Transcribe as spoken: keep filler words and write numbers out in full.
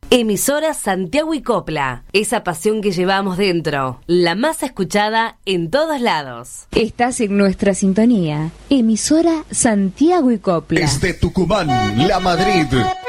Emisora Santiago y Copla, esa pasión que llevamos dentro, la más escuchada en todos lados. Estás en nuestra sintonía, emisora Santiago y Copla. Desde Tucumán, La Madrid,